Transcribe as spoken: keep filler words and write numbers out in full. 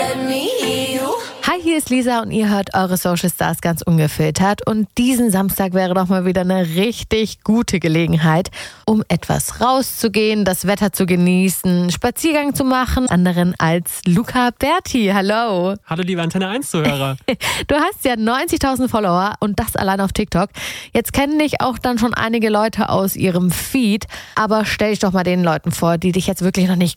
let me hear you. Hi, hier ist Lisa und ihr hört eure Social Stars ganz ungefiltert. Und diesen Samstag wäre doch mal wieder eine richtig gute Gelegenheit, um etwas rauszugehen, das Wetter zu genießen, einen Spaziergang zu machen. Anderen als Luca Berti. Hallo. Hallo liebe Antenne eins Zuhörer. Du hast ja neunzigtausend Follower und das allein auf TikTok. Jetzt kennen dich auch dann schon einige Leute aus ihrem Feed. Aber stell dich doch mal den Leuten vor, die dich jetzt wirklich noch nicht